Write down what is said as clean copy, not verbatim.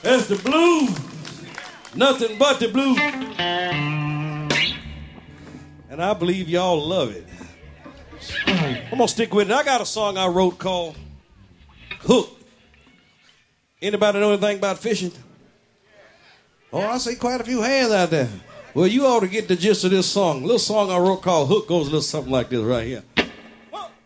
That's the blues. Nothing but the blues. And I believe y'all love it. I'm going to stick with it. I got a song I wrote called Hook. Anybody know anything about fishing? Oh, I see quite a few hands out there. Well, you ought to get the gist of this song. A little song I wrote called Hook goes a little something like this right here.